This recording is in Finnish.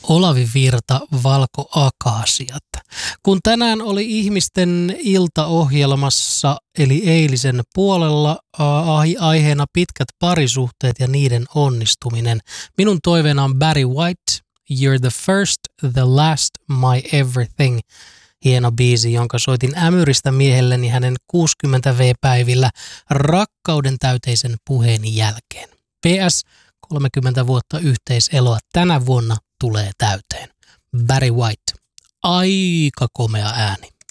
Olavi Virta, Valkoakaasiat. Kun tänään oli ihmisten iltaohjelmassa, eli eilisen puolella, aiheena pitkät parisuhteet ja niiden onnistuminen. Minun toiveena on Barry White, You're the First, the Last, My Everything. Hieno biisi, jonka soitin ämyristä miehelleni hänen 60V-päivillä rakkauden täyteisen puheeni jälkeen. PS, 30 vuotta yhteiseloa tänä vuonna tulee täyteen. Barry White. Aika komea ääni.